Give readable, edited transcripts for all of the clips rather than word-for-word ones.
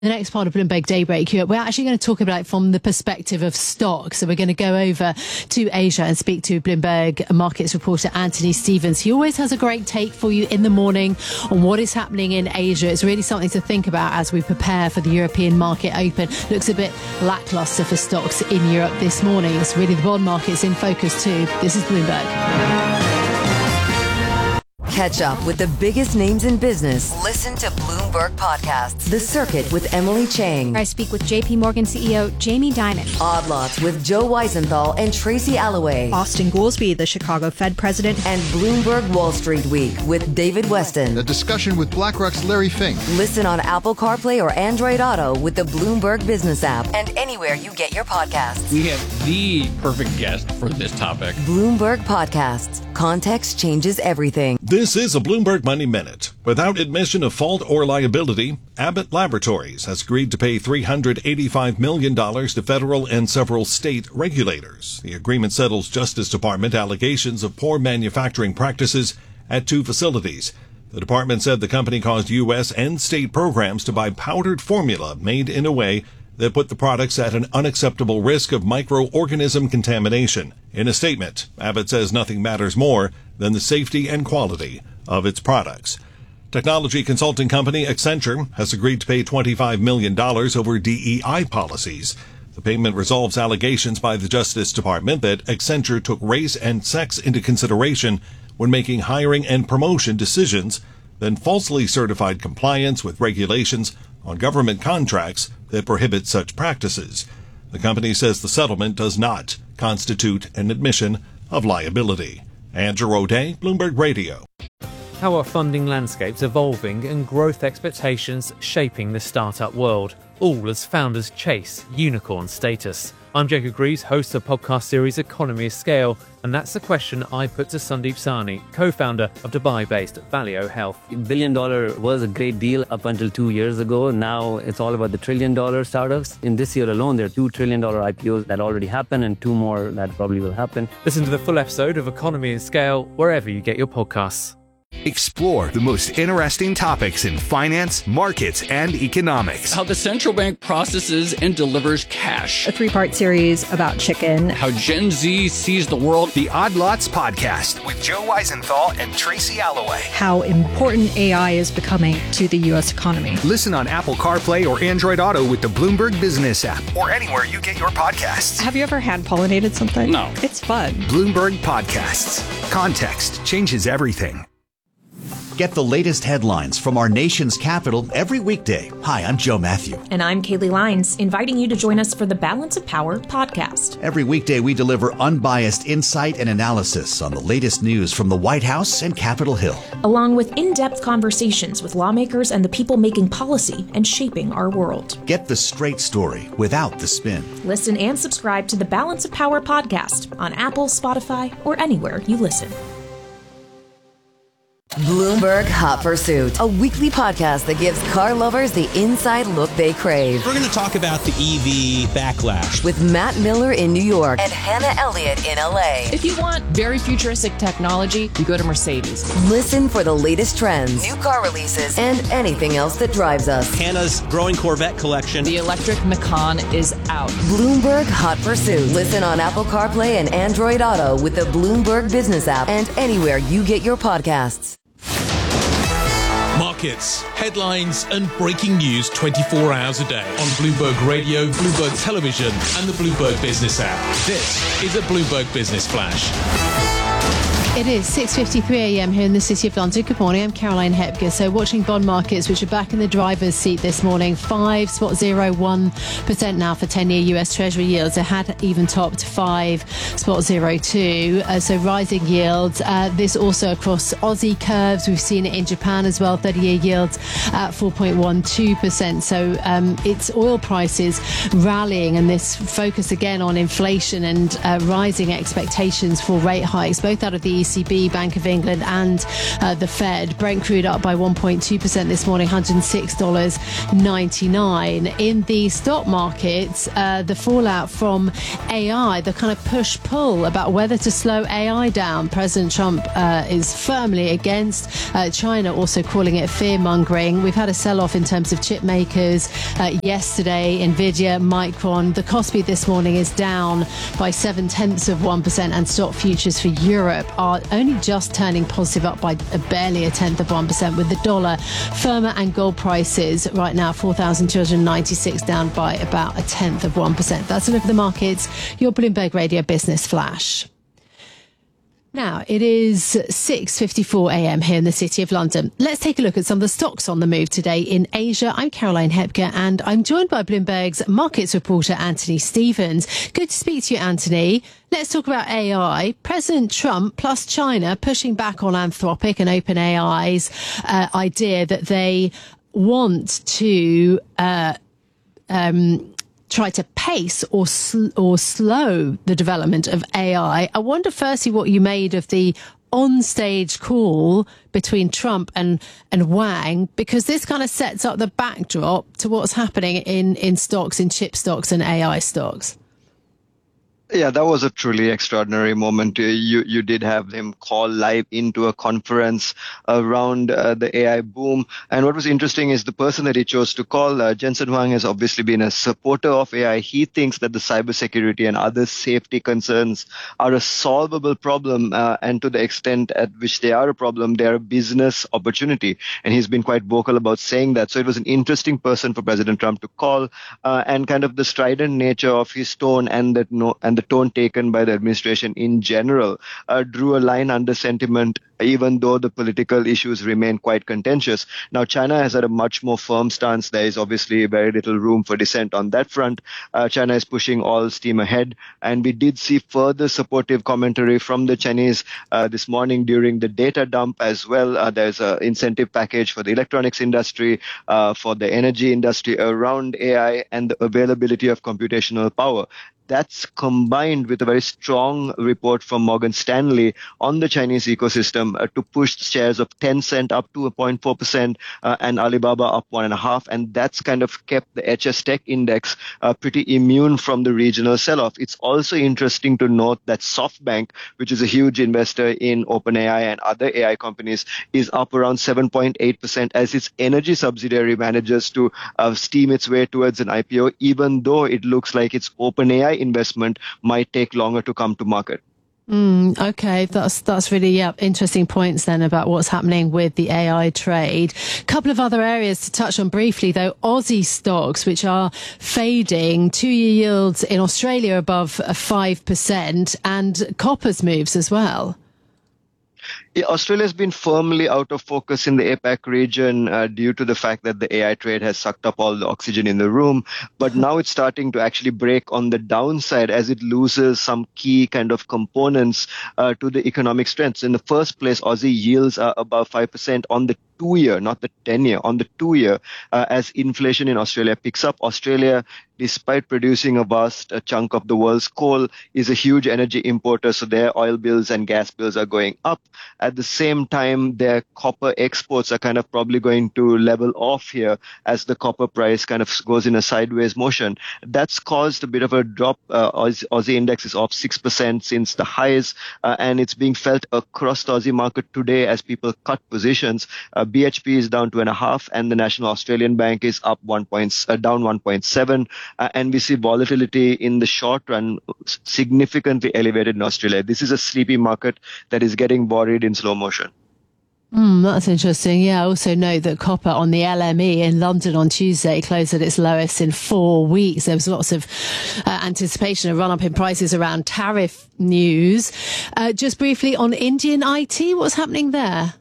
The next part of Bloomberg Daybreak, we're actually going to talk about it from the perspective of stock. So we're going to go over to Asia and speak to Bloomberg Markets reporter Anthony Stevens. He always has a great take for you in the morning on what is happening in Asia. It's really something to think about as we prepare for the European market open. Looks a bit lackluster for stocks in Europe this morning. It's really the bond markets in focus too. This is Bloomberg. Catch up with the biggest names in business. Listen to Bloomberg Podcasts. The Circuit with Emily Chang. I speak with JP Morgan CEO Jamie Dimon. Odd Lots with Joe Weisenthal and Tracy Alloway. Austin Goolsbee, the Chicago Fed president. And Bloomberg Wall Street Week with David Weston. A discussion with BlackRock's Larry Fink. Listen on Apple CarPlay or Android Auto with the Bloomberg Business app and anywhere you get your podcasts. We have the perfect guest for this topic. Bloomberg Podcasts. Context changes everything. This is a Bloomberg Money Minute. Without admission of fault or liability, Abbott Laboratories has agreed to pay $385 million to federal and several state regulators. The agreement settles Justice Department allegations of poor manufacturing practices at two facilities. The department said the company caused U.S. and state programs to buy powdered formula made in a way that put the products at an unacceptable risk of microorganism contamination. In a statement, Abbott says nothing matters more than the safety and quality of its products. Technology consulting company Accenture has agreed to pay $25 million over DEI policies. The payment resolves allegations by the Justice Department that Accenture took race and sex into consideration when making hiring and promotion decisions, then falsely certified compliance with regulations on government contracts that prohibit such practices. The company says the settlement does not constitute an admission of liability. Andrew O'Day, Bloomberg Radio. How are funding landscapes evolving and growth expectations shaping the startup world, all as founders chase unicorn status? I'm Jacob Greaves, host of the podcast series Economy of Scale, and that's the question I put to Sandeep Sahni, co-founder of Dubai-based Valeo Health. $1 billion was a great deal up until 2 years ago. Now it's all about the $1 trillion startups. In this year alone, there are $2 trillion IPOs that already happened and two more that probably will happen. Listen to the full episode of Economy of Scale wherever you get your podcasts. Explore the most interesting topics in finance, markets, and economics. How the central bank processes and delivers cash. A 3-part series about chicken. How Gen Z sees the world. The Odd Lots Podcast with Joe Weisenthal and Tracy Alloway. How important AI is becoming to the U.S. economy. Listen on Apple CarPlay or Android Auto with the Bloomberg Business app or anywhere you get your podcasts. Have you ever hand-pollinated something? No. It's fun. Bloomberg Podcasts. Context changes everything. Get the latest headlines from our nation's capital every weekday. Hi, I'm Joe Matthew. And I'm Kaylee Lyons, inviting you to join us for the Balance of Power podcast. Every weekday, we deliver unbiased insight and analysis on the latest news from the White House and Capitol Hill, along with in-depth conversations with lawmakers and the people making policy and shaping our world. Get the straight story without the spin. Listen and subscribe to the Balance of Power podcast on Apple, Spotify, or anywhere you listen. Bloomberg Hot Pursuit, a weekly podcast that gives car lovers the inside look they crave. We're going to talk about the EV backlash with Matt Miller in New York and Hannah Elliott in LA. If you want very futuristic technology, you go to Mercedes. Listen for the latest trends, new car releases, and anything else that drives us. Hannah's growing Corvette collection. The electric Macan is out. Bloomberg Hot Pursuit. Listen on Apple CarPlay and Android Auto with the Bloomberg Business app and anywhere you get your podcasts. Markets, headlines, and breaking news 24 hours a day on Bloomberg Radio, Bloomberg Television, and the Bloomberg Business app. This is a Bloomberg Business Flash. It is 6:53 a.m. here in the City of London. Good morning, I'm Caroline Hepker. So watching bond markets, which are back in the driver's seat this morning, 5.01% now for 10-year US Treasury yields. It had even topped 5.02, so rising yields. This also across Aussie curves. We've seen it in Japan as well, 30-year yields at 4.12%. So it's oil prices rallying, and this focus again on inflation and rising expectations for rate hikes, both out of the ECB, Bank of England and the Fed. Brent crude up by 1.2% this morning, $106.99. In the stock markets, the fallout from AI, the kind of push-pull about whether to slow AI down. President Trump is firmly against. China also calling it fear-mongering. We've had a sell-off in terms of chip makers. Yesterday, Nvidia, Micron. The Kospi this morning is down by 0.7%, and stock futures for Europe are only just turning positive, up by barely 0.1%, with the dollar firmer and gold prices right now 4,296 down by about 0.1%. That's a look at the markets. Your Bloomberg Radio Business Flash. Now, it is 6:54 a.m. here in the City of London. Let's take a look at some of the stocks on the move today in Asia. I'm Caroline Hepker, and I'm joined by Bloomberg's markets reporter, Anthony Stevens. Good to speak to you, Anthony. Let's talk about AI. President Trump plus China pushing back on Anthropic and OpenAI's idea that they want to try to pace or slow the development of AI. I wonder firstly what you made of the on-stage call between Trump and Wang, because this kind of sets up the backdrop to what's happening in stocks, in chip stocks and AI stocks. Yeah, that was a truly extraordinary moment. You did have him call live into a conference around the AI boom. And what was interesting is the person that he chose to call, Jensen Huang, has obviously been a supporter of AI. He thinks that the cybersecurity and other safety concerns are a solvable problem. And to the extent at which they are a problem, they are a business opportunity. And he's been quite vocal about saying that. So it was an interesting person for President Trump to call, and kind of the strident nature of his tone and the tone taken by the administration in general drew a line under sentiment, even though the political issues remain quite contentious. Now, China has had a much more firm stance. There is obviously very little room for dissent on that front. China is pushing all steam ahead, and we did see further supportive commentary from the Chinese this morning during the data dump as well. There's an incentive package for the electronics industry, for the energy industry around AI and the availability of computational power. That's combined with a very strong report from Morgan Stanley on the Chinese ecosystem to push shares of Tencent up to 0.4% and Alibaba up 1.5%. And that's kind of kept the HS Tech Index pretty immune from the regional sell-off. It's also interesting to note that SoftBank, which is a huge investor in OpenAI and other AI companies, is up around 7.8% as its energy subsidiary manages to steam its way towards an IPO, even though it looks like its OpenAI investment might take longer to come to market. Okay, that's really interesting points then about what's happening with the AI trade. Couple of other areas to touch on briefly though. Aussie stocks, which are fading, 2-year yields in Australia above 5%, and copper's moves as well. Yeah, Australia has been firmly out of focus in the APAC region due to the fact that the AI trade has sucked up all the oxygen in the room. But now it's starting to actually break on the downside as it loses some key kind of components to the economic strengths. In the first place, Aussie yields are above 5% on the 2-year, not the 10-year, on the 2-year, as inflation in Australia picks up. Australia, despite producing a vast chunk of the world's coal, is a huge energy importer, so their oil bills and gas bills are going up. At the same time, their copper exports are kind of probably going to level off here as the copper price kind of goes in a sideways motion. That's caused a bit of a drop. Aussie index is off 6% since the highs, and it's being felt across the Aussie market today as people cut positions. BHP is down 2.5%, and the National Australian Bank is up down 1.7%. And we see volatility in the short run significantly elevated in Australia. This is a sleepy market that is getting buried in slow motion. That's interesting. Yeah, I also note that copper on the LME in London on Tuesday closed at its lowest in 4 weeks. There was lots of anticipation of run-up in prices around tariff news. Just briefly on Indian IT, what's happening there?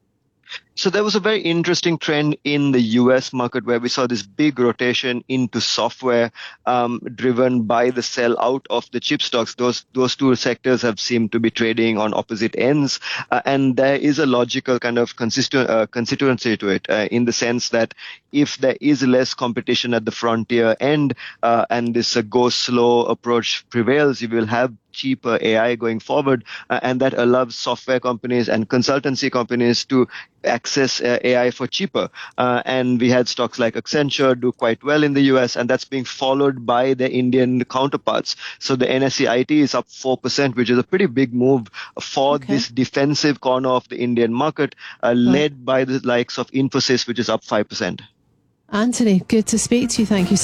So there was a very interesting trend in the US market where we saw this big rotation into software driven by the sell out of the chip stocks. Those two sectors have seemed to be trading on opposite ends. And there is a logical kind of constituency to it in the sense that if there is less competition at the frontier end and this go slow approach prevails, you will have cheaper AI going forward, and that allows software companies and consultancy companies to access AI for cheaper. And we had stocks like Accenture do quite well in the US, and that's being followed by the Indian counterparts. So the NSE IT is up 4%, which is a pretty big move for this defensive corner of the Indian market, led by the likes of Infosys, which is up 5%. Anthony, good to speak to you. Thank you